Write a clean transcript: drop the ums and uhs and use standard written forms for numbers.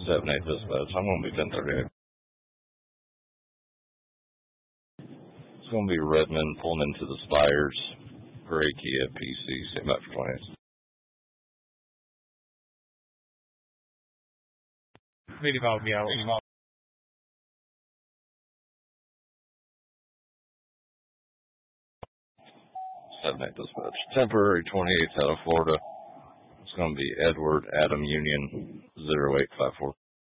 7-8 dispatch. I'm going to be 1038. It's going to be Redmond pulling into the Spires. Gray Kia PC. Stand by for 20. Medium out, me out. 7-8 dispatch. Temporary 28th out of Florida. It's going to be Edward Adam Union 0854.